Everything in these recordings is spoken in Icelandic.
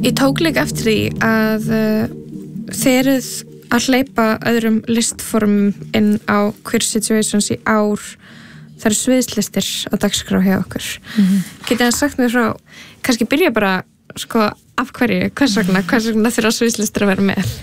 Ég tók líka eftir því að þið eruð að hleypa öðrum listformum inn á Queer Situations í ár. Það eru sviðslistir á dagskrá hjá okkur. Getið þið sagt mér frá, kannski byrja bara, sko, af hverju, hvers vegna þurfa sviðslistir að vera með?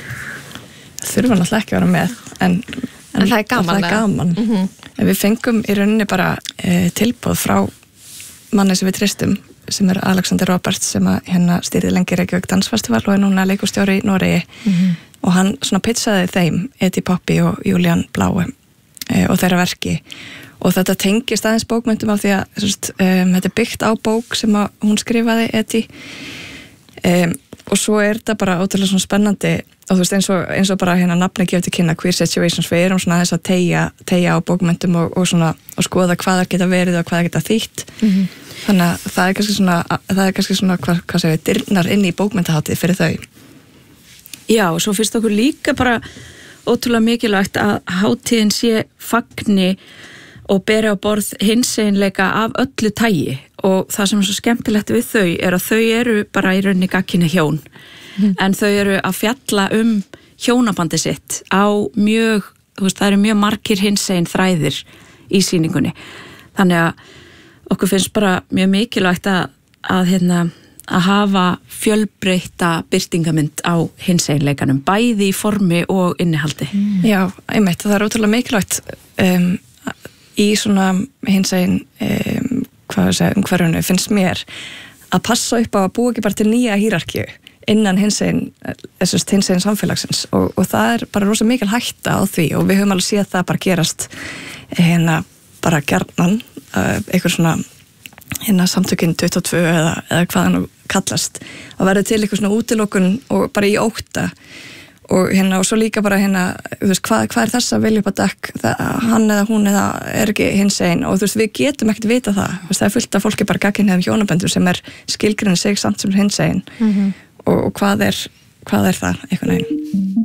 Þurfa náttúrulega ekki að vera með, en það er gaman. Það er gaman. Við fengum í rauninni bara tilboð frá manni sem við treystum, sem Alexander Roberts, sem stýrði lengi Reykjavík Dansfestival og núna leikustjóri í Noregi. Og hann svona pitchaði þeim, Eddie Poppy og Julian Blaue og þeirra verki. Og þetta tengist aðeins bókmyndum af því að þetta byggt á bók sem hún skrifaði, Eddie. Og svo þetta bara ótrúlega svona spennandi og þú veist eins og bara nafni gefið til kynna Queer Situations, við erum svona þess að teygja á bókmyndum og skoða hvað það geta verið og hvað það geta þýtt. Þannig að það er kannski svona hvað segir við, dyrnar inn í bókmyndahátíð fyrir þau. Já, og svo finnst okkur líka bara ótrúlega mikilvægt að hátíðin sé fagni og beri á borð hinseginleika af öllu tagi og það sem er svo skemmtilegt við þau er að þau eru bara í rauninni gagnkynja hjón en þau eru að fjalla hjónabandi sitt á mjög, þú veist, það eru mjög margir hinsegin þræðir í sýningunni. Þannig að okkur finnst bara mjög mikilvægt að hafa fjölbreytta birtingamynd á hinseginleikanum, bæði í formi og innihaldi. Já, einmitt, það er ótrúlega mikilvægt í svona hinsegin umhverfinu finnst mér að passa upp á að búa ekki bara til nýja hierarkíu innan hinsegin samfélagsins og það er bara rosa mikil hætta á því og við höfum alveg séð það bara gerast bara gjarnan eitthvað svona samtökin 22 eða hvað hann kallast og verður til eitthvað svona útilokun og bara í ótta og svo líka bara þú veist, hvað er þess að vilja upp á dekk, hann eða hún eða er ekki hinsegin og þú veist, við getum ekkert vita það, það er fullt af fólki bara gagnkynhneigðum hjónaböndum sem er skilgreinin sig samt sem hinsegin og hvað er það einhvern veginn.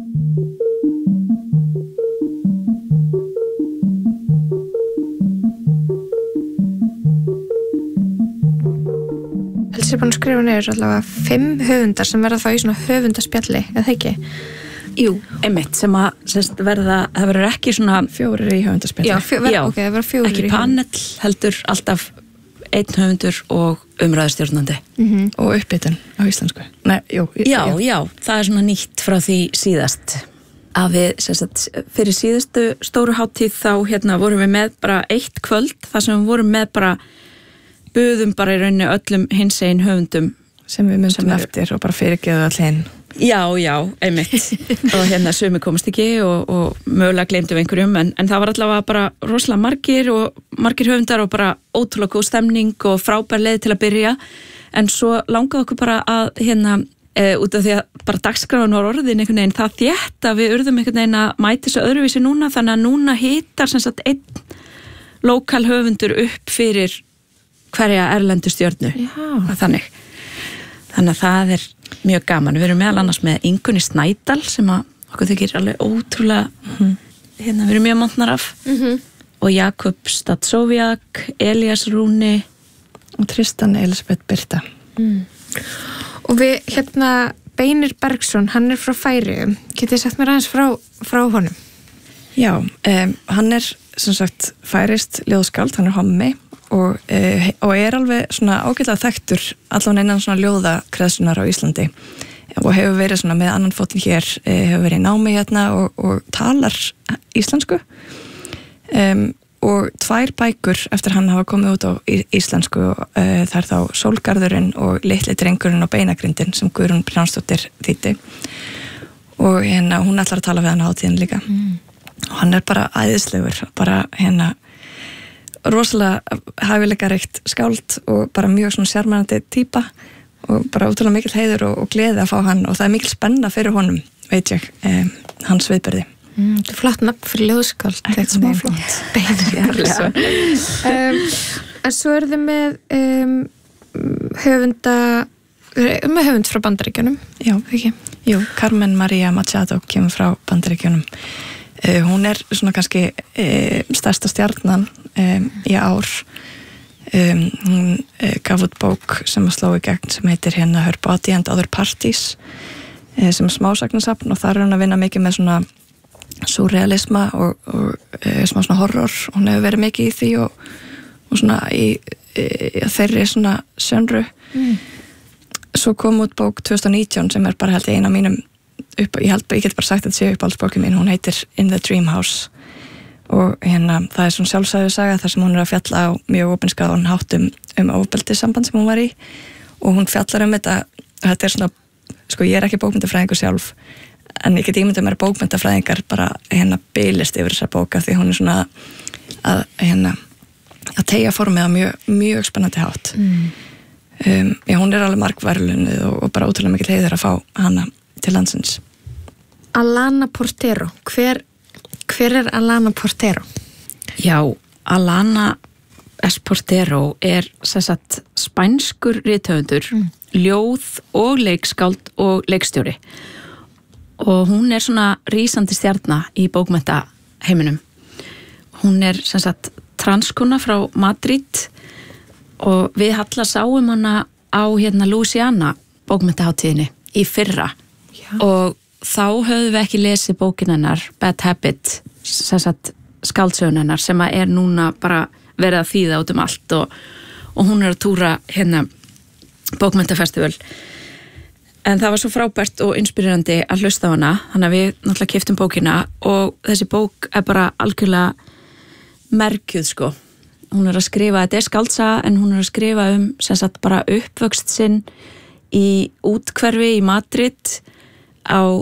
Helst ég búin að skrifa niður allavega 5 höfundar sem verða þá í svona höfundaspjalli, eða ekki? Jú, einmitt, sem verða, það verður ekki svona 4 í höfundaspjalli. Já, ok, það verður 4 ekki panel, heldur alltaf 1 höfundur og umræðustjórnandi. Og uppbytun á íslensku. Nei, já, það er svona nýtt frá því síðast. Að við, fyrir síðustu stóru hátíð þá vorum við með bara 1 kvöld, þar sem við vorum með bara buðum bara í rauninni öllum hinsegin höfundum sem við myndum eftir og bara fyrirgeðu all hinn. Já, einmitt og sumi komast ekki og mögulega gleymdum einhverjum en það var allavega bara rosalega margir höfundar og bara ótrúlega góð stemning og frábær leið til að byrja en svo langaði okkur bara að út af því að bara dagskráin var orðin einhvern veginn það þétt að við urðum einhvern veginn að mæti svo öðruvísi núna þannig að núna hitar sem sagt 1 lokal höfundur upp fyrir hverja erlendu stjörnu þannig að það er mjög gaman. Við erum meðal annars með Ingunni Snædal sem að okkur þykir alveg ótrúlega við erum mjög montnar af og Jakob Stadsóviak, Elias Rúni og Tristan Elisabeth Birta. Og við Beinir Bergsson, hann er frá Færeyjum. Getið þið sagt mér aðeins frá honum? Já, hann er sem sagt færeyst ljóðskáld, hann er hommi og er alveg svona ágætlega þekktur allavega innan svona ljóðakreðsunar á Íslandi og hefur verið svona með annan fótinn hér, hefur verið í námi og talar íslensku og 2 bækur eftir hann hafa komið út á íslensku það er þá Sólgarðurinn og Litli drengurinn og beinagrindin sem Guðrún Brjánsdóttir þýddi og hún ætlar að tala við hann á hátíðin líka og hann er bara æðislegur bara rosalega hæfileikaríkt skáld og bara mjög svona sjarmerandi típa og bara ótrúlega mikil heiður og gleði að fá hann og það er mikil spenna fyrir honum, veit ég, hans viðburði. Þetta er flott nafn fyrir ljóðskáld. Ekkert smá flott. En svo er þið með höfund frá Bandaríkjunum. Já, ekki? Jú, Carmen Maria Machado kemur frá Bandaríkjunum. Hún er svona kannski stærsta stjarnan í ár Hún gaf út bók sem að sló í gegn sem heitir hérna Her Body and Other Parties sem er smásagnasafn og þar er hún að vinna mikið með svona surrealisma og smá svona horror. Hún hefur verið mikið í því og svona í þeirri svona sönru. Svo kom út bók 2019 sem er bara held ég eina mínum ég get bara sagt að þetta sé uppáhaldsbókin mín, hún heitir In the Dream House og hérna það er svona sjálfsæðu saga þar sem hún er að fjalla á mjög opinskáðan hátt ofbeldissamband sem hún var í og hún fjallar þetta er svona, sko ég er ekki bókmyndafræðingur sjálf en ég get ímyndað mér bókmyndafræðingar bara hérna bilist yfir þessa bóka því hún er svona að teygja formið á mjög spennandi hátt. Hún er alveg margverðlunuð og bara ótrúlega mikil heiður að fá hana til landsins. Alana Portero, hver er Alana Portero? Já, Alana S. Portero er sem sagt spænskur rithöfundur, ljóð og leikskáld og leikstjóri og hún er svona rísandi stjarna í bókmenntaheiminum. Hún er sem sagt transkona frá Madrid og við Halla sáum hana á hérna Louisiana bókmenntaháttíðinni í fyrra. Já. Og þá höfðum við ekki lesið bókin hennar Bad Habit, sem sagt skáldsögun hennar sem er núna bara verið að þýða út allt og hún er að túra hérna bókmenntafestival. En það var svo frábært og inspirerandi að hlusta á hana, þannig að við náttúrulega keyptum bókina og þessi bók er bara algjörlega merkjuð sko. Hún er að skrifa, þetta er skáldsaga en hún er að skrifa sem sagt bara uppvöxt sinn í útkverfi í Madrid á,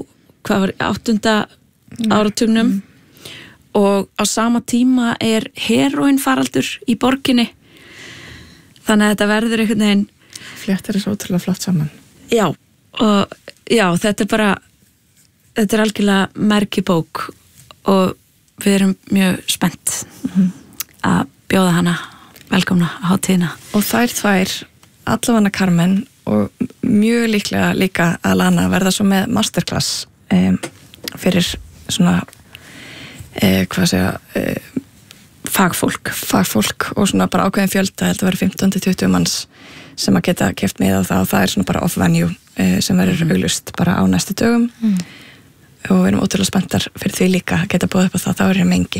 8. áratugnum og á sama tíma er heroin faraldur í borginni þannig að þetta verður einhvern veginn fléttar þessu ótrúlega flott saman. Já, og já, þetta er algjörlega merkibók og við erum mjög spennt að bjóða hana velkomna á hátíðina. Og þær tvær, allavega Carmen og mjög líklega líka Alana verða svo með masterclass fyrir svona fagfólk og svona bara ákveðin fjölda, þetta verður 15-20 manns sem að geta keypt með á það og það er svona bara off-venue sem verður auglust bara á næstu dögum og við erum ótrúlega spenntar fyrir því líka að geta búið upp á það, þá er það mengi.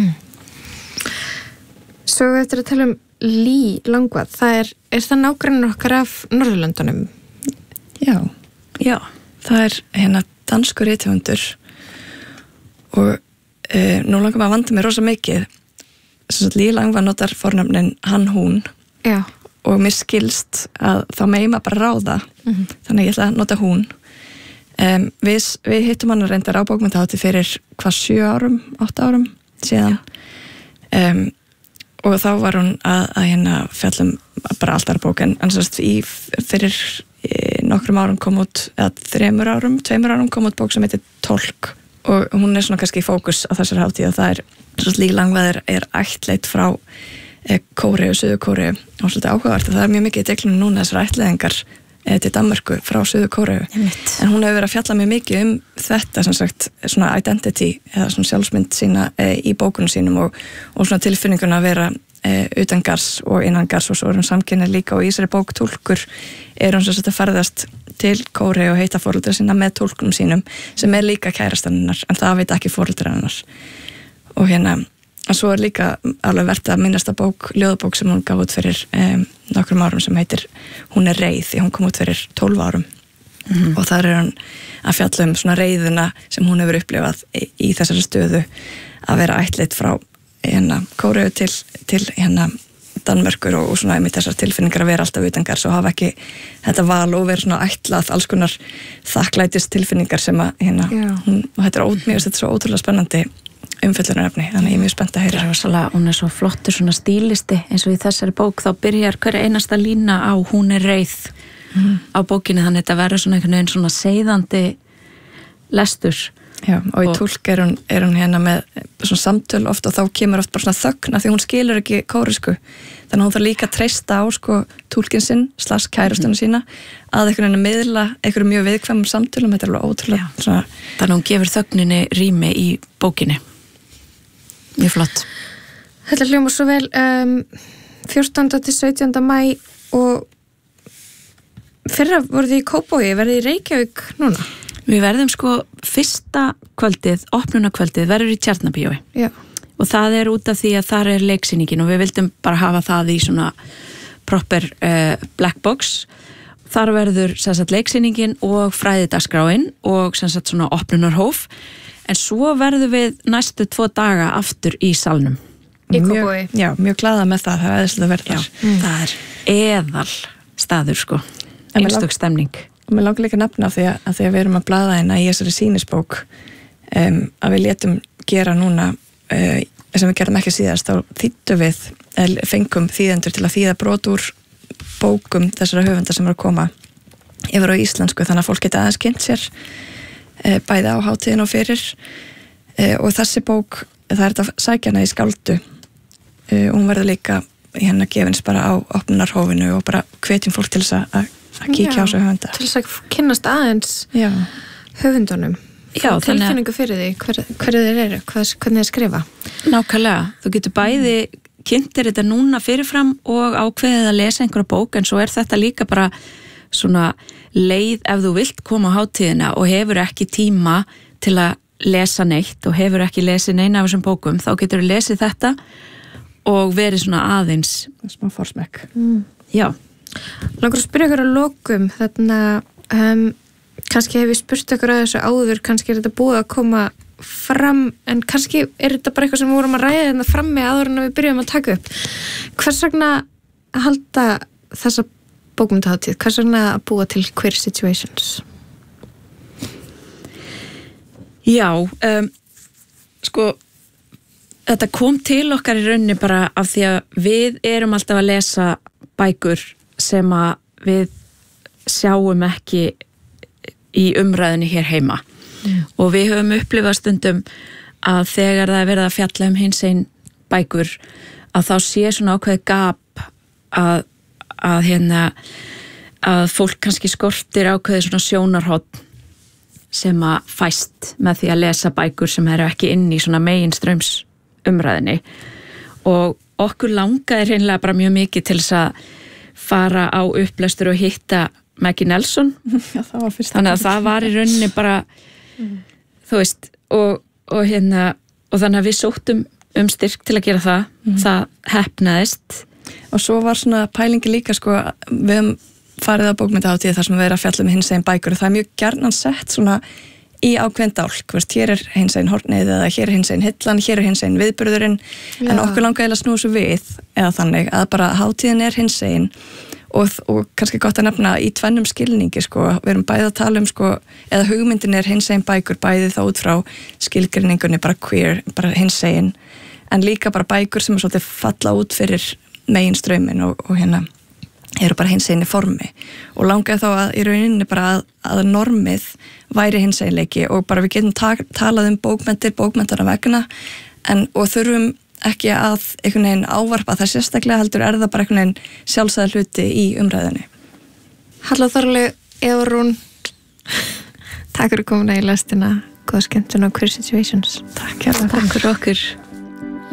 Svo eftir að tala Lý Langvad, það er það nágrannur okkar af Norðurlöndunum? Já, það er hérna danskur rithöfundur og nú langar maður að vanda mig rosa mikið. Lý Langvad notar fornafnin hann, hún. Já. Og mér skilst að þá megi maður bara ráða, þannig ég ætla að nota hún. Við hittum hann að reyndar á bókmenntahátíð fyrir 7 árum, 8 árum síðan. Og þá var hún að hérna fjallum bara alltaf bók en fyrir nokkrum árum kom út, eða 2 árum kom út bók sem heitir Tolk og hún er svona kannski í fókus á þessar hátíð og það er Lý Langvad er ættleit frá Kóreu, Suður-Kóreu og svolítið áhugavert að það er mjög mikið í deglunum núna þessar ættleiðingar til Danmörku frá Suður-Kóreu en hún hefur verið að fjalla mjög mikið þetta sem sagt svona identity eða svona sjálfsmynd sína í bókunum sínum og svona tilfinninguna að vera utangars og innangars og svo er hún samkynhneigð líka og í þessari bók Túlkur er hún sem sagt að ferðast til Kóreu og heita foreldra sína með túlkunum sínum sem er líka kærastan hennar en það veit ekki foreldra hennar og hérna og svo er líka alveg verðt að minnast að ljóðabók sem hún gaf út fyrir nokkrum árum sem heitir Hún er reið því hún kom út fyrir 12 árum og þar er hún að fjalla svona reiðina sem hún hefur upplifað í þessari stöðu að vera ættleitt frá hérna Kóreu til hérna Danmörkur og svona einmitt þessar tilfinningar að vera alltaf utangars og hafa ekki þetta val og vera svona ætlað alls konar þakklætis tilfinningar sem að hérna og þetta er svo ótrúlega spennandi umfjöllunarefni, þannig ég er mjög spennt að heyra. Hún er svo flottur svona stílisti eins og í þessari bók þá byrjar hverja einasta lína á Hún er reið á bókinni þannig þetta verður svona einhvern veginn svona seiðandi lestur. Já, og í Túlk er hún hérna með svona samtöl oft og þá kemur oft bara svona þögn því hún skilur ekki kóresku þannig að hún þarf líka að treysta á sko túlkinn sinn / kærastunum sína að einhvern veginn að miðla einhverjum mjög viðkvæmum samtölum, þetta er alveg ótrúlega svona... Þannig að hún gefur þögninni rými í bókinni. Mjög flott. Þetta hljómar svo vel 14. til 17. maí og fyrra voruð þið í Kópavogi, verðið í Reykjavík núna? Við verðum sko fyrsta kvöldið, opnunarkvöldið verður í Tjarnarbíói. Já. Og það er út af því að þar er leiksýningin og við vildum bara hafa það í svona proper black box. Þar verður sem sagt leiksýningin og fræðidagsskráin og sem sagt svona opnunarhóf. En svo verðum við næstu 2 daga aftur í salnum. Í Kópavogi. Já, mjög glaða með það er eðislega verð þar. Það er eðal staður sko, einstök stemning. Og mér langar líka að nefna því að við erum að blaða hérna í þessari sýnisbók að við létum gera núna sem við gerðum ekki síðast, þá þýddum við fengum þýðendur til að þýða brot úr bókum þessara höfunda sem eru að koma yfir á íslensku, þannig að fólk geta aðeins kynnt sér bæði á hátíðin og fyrir og þessi bók, það er þetta sækjana í skáldu hún verður líka hérna gefins bara á opnunarhófinu og bara hvetjum fólk til þess að kíkja á þessu höfunda. Til þess að kynnast aðeins höfundunum. Já, tilfinningu fyrir því, hverju þeir eru, hvernig þeir skrifa. Nákvæmlega, þú getur bæði kynntir þetta núna fyrirfram og ákveðið að lesa einhverja bók, en svo er þetta líka bara svona leið ef þú vilt koma á hátíðina og hefur ekki tíma til að lesa neitt og hefur ekki lesið neina af þessum bókum, þá getur þú lesið þetta og verið svona aðeins smá forsmekk. Já. Langar að spyrja ykkur að lokum, þannig kannski hef ég spurt ykkur að þessu áður, kannski er þetta búið að koma fram, en kannski er þetta bara eitthvað sem við vorum að ræða þetta frammi áður en við byrjum að taka upp. Hvers vegna halda þessa bókmenntahátíð? Hvers vegna að búa til Queer Situations? Já, sko þetta kom til okkar í rauninni bara af því að við erum alltaf að lesa bækur sem að við sjáum ekki í umræðinni hér heima og við höfum upplifað stundum að þegar það er verið að fjalla hinsegin bækur að þá sé svona ákveðið gap að fólk kannski skortir ákveðið svona sjónarhorn sem að fæst með því að lesa bækur sem eru ekki inn í svona meginstraums umræðinni og okkur langaði hreinlega bara mjög mikið til þess að fara á upplestur og hitta Maggie Nelson. Já, það var fyrst. Þannig að það var í rauninni bara þú veist og þannig að við sóttum styrk til að gera það heppnaðist. Og svo var svona pælingi líka sko, við höfum farið á bókmenntahátíð þar sem við erum að fjalla hinsegin bækur og það er mjög gjarnan sett svona í ákveðin dálk, hér er hinsegin hornið eða hér er hinsegin hillan, hér er hinsegin viðburðurinn, en okkur langaði að snúa svo við eða þannig að bara hátíðin er hinsegin og kannski gott að nefna í tvennum skilningi sko, við erum bæði að tala sko, eða hugmyndin er hinsegin bækur bæði þá út frá skilgreiningunni bara queer, bara hinsegin en líka bara bækur sem er svolítið falla út fyrir meginstraumin og hérna eru bara hinsegin í formi og langaði þá að í rauninni bara að normið væri hinseginleiki og bara við getum talað bókmenntar af vegna og þurfum ekki að einhvern veginn ávarpa það sérstaklega heldur er það bara einhvern veginn sjálfsagða hluti í umræðinni. Halla Þorlaug, Evrún, takk fyrir komuna í lestina, góða skemmtun á Queer Situations. Takk fyrir okkur.